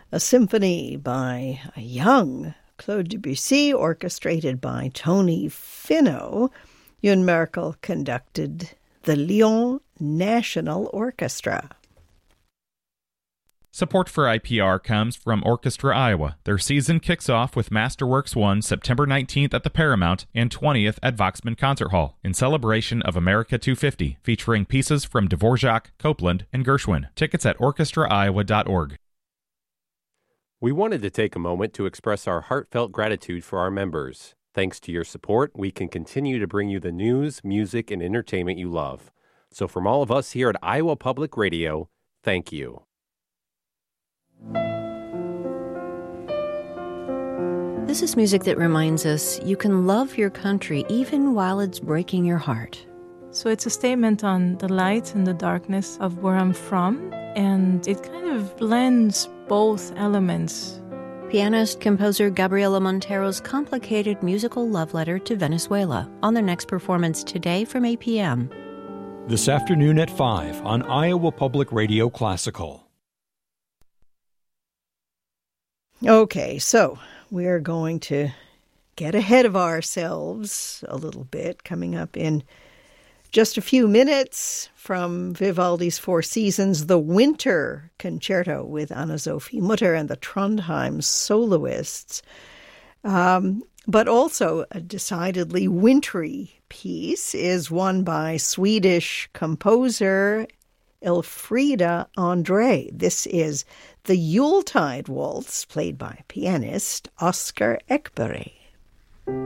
a symphony by a young Claude Debussy, orchestrated by Tony Finau. Yoon Merkel conducted the Lyon National Orchestra. Support for IPR comes from Orchestra Iowa. Their season kicks off with Masterworks 1 September 19th at the Paramount and 20th at Voxman Concert Hall in celebration of America 250, featuring pieces from Dvorak, Copland, and Gershwin. Tickets at orchestraiowa.org. We wanted to take a moment to express our heartfelt gratitude for our members. Thanks to your support, we can continue to bring you the news, music, and entertainment you love. So from all of us here at Iowa Public Radio, thank you. This is music that reminds us you can love your country even while it's breaking your heart. So it's a statement on the light and the darkness of where I'm from, and it kind of blends both elements. Pianist-composer Gabriela Montero's complicated musical love letter to Venezuela on their next performance today from 8 p.m. This afternoon at 5 on Iowa Public Radio Classical. Okay, so we're going to get ahead of ourselves a little bit, coming up in just a few minutes from Vivaldi's Four Seasons, the Winter Concerto with Anna-Sophie Mutter and the Trondheim Soloists. But also a decidedly wintry piece is one by Swedish composer Elfrida André. This is the Yuletide Waltz, played by pianist Oscar Ekberg.